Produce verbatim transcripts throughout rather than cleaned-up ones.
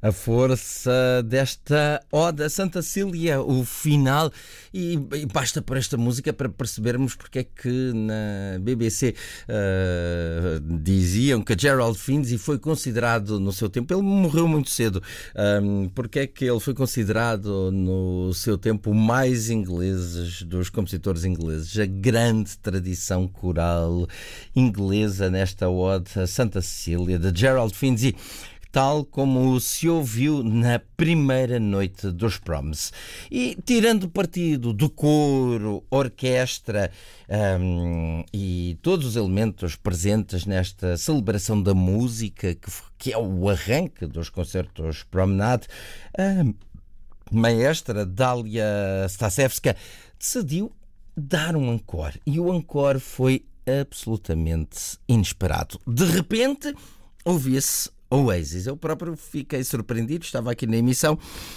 a força desta Ode a Santa Cília, o final, e, e basta por esta música para percebermos porque é que na B B C uh, diziam que Gerald Finzi foi considerado no seu tempo, ele morreu muito cedo, um, porque é que ele foi considerado no seu tempo o mais inglês dos compositores ingleses, a grande tradição coral inglesa nesta Ode a Santa Cília de Gerald Finzi, tal como se ouviu na primeira noite dos Proms. E tirando partido do coro, orquestra um, e todos os elementos presentes nesta celebração da música, que, que é o arranque dos concertos Promenade, a maestra Dália Stasevska decidiu dar um encore. E o encore foi absolutamente inesperado. De repente, ouvia-se Oasis. Eu próprio fiquei surpreendido, estava aqui na emissão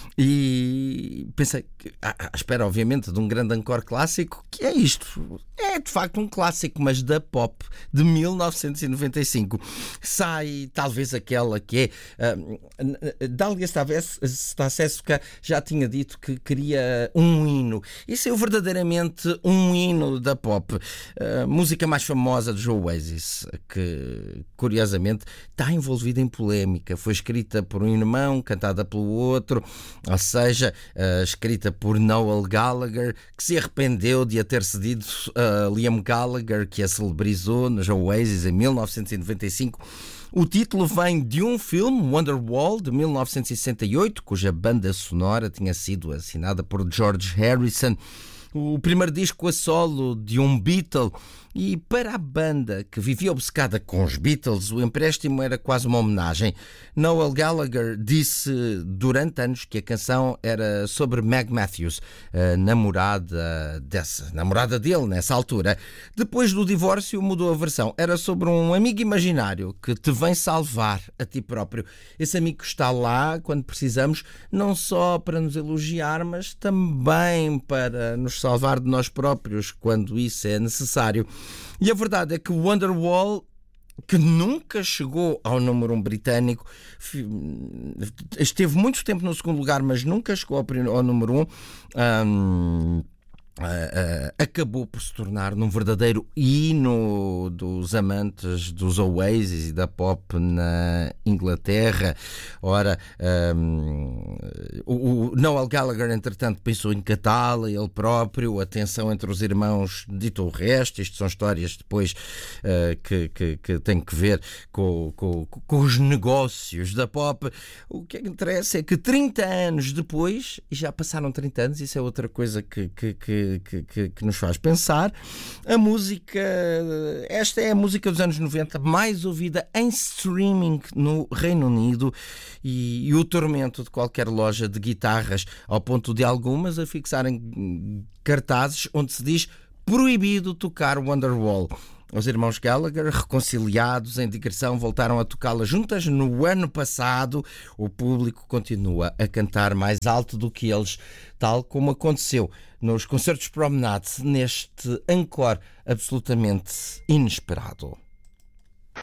e pensei, à espera obviamente de um grande encore clássico, que é isto, é de facto um clássico, mas da pop, de mil novecentos e noventa e cinco. Sai talvez aquela que é uh, Dália Stasevska já tinha dito que queria um hino, isso é verdadeiramente um hino da pop, a música mais famosa de Oasis, que curiosamente está envolvida em polémica. Foi escrita por um irmão, cantada pelo outro, ou seja, uh, escrita por Noel Gallagher, que se arrependeu de a ter cedido a uh, Liam Gallagher, que a celebrizou nos Oasis em mil novecentos e noventa e cinco. O título vem de um filme, Wonderwall, de mil novecentos e sessenta e oito, cuja banda sonora tinha sido assinada por George Harrison. O primeiro disco a solo de um Beatle, e para a banda que vivia obcecada com os Beatles, o empréstimo era quase uma homenagem. Noel Gallagher disse durante anos que a canção era sobre Meg Matthews, a namorada dessa, namorada dele nessa altura. Depois do divórcio mudou a versão. Era sobre um amigo imaginário que te vem salvar a ti próprio. Esse amigo está lá quando precisamos, não só para nos elogiar, mas também para nos salvar de nós próprios quando isso é necessário. E a verdade é que o Wonderwall, que nunca chegou ao número um britânico, esteve muito tempo no segundo lugar, mas nunca chegou ao, ao número um, um Uh, uh, acabou por se tornar num verdadeiro hino dos amantes dos Oasis e da pop na Inglaterra. Ora, um, o, o Noel Gallagher, entretanto, pensou em catá-la, ele próprio, a tensão entre os irmãos ditou o resto. Isto são histórias depois uh, que, que, que têm que ver com, com, com os negócios da pop. O que interessa é que trinta anos depois, e já passaram trinta anos, isso é outra coisa que, que, que Que, que, que nos faz pensar, a música, esta é a música dos anos noventa mais ouvida em streaming no Reino Unido, e, e o tormento de qualquer loja de guitarras, ao ponto de algumas a fixarem cartazes onde se diz proibido tocar Wonderwall. Os irmãos Gallagher, reconciliados em digressão, voltaram a tocá-la juntas no ano passado. O público continua a cantar mais alto do que eles, tal como aconteceu nos concertos Promenade, neste encore absolutamente inesperado.